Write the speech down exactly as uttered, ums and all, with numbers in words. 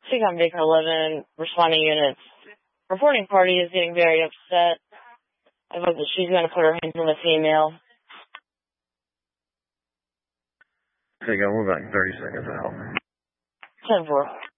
She's on Baker eleven, responding units. Reporting party is getting very upset. I hope that she's going to put her hands on the female. Take on, we're back thirty seconds out. ten four.